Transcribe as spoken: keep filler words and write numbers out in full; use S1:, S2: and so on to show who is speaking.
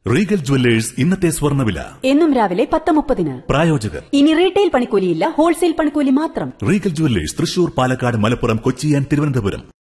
S1: Regal jewellers ഇന്നത്തെ സ്വർണ്ണവില
S2: എന്നും രാവിലെ പത്ത് മുപ്പതിന്.
S1: പ്രായോജകർ
S2: ഇനി റീറ്റെയിൽ പണിക്കൂലിയില്ല, ഹോൾസെയിൽ പണിക്കൂലി മാത്രം.
S1: Regal jewellers Thrissur, Palakkad, Malappuram, Kochi and Thiruvananthapuram.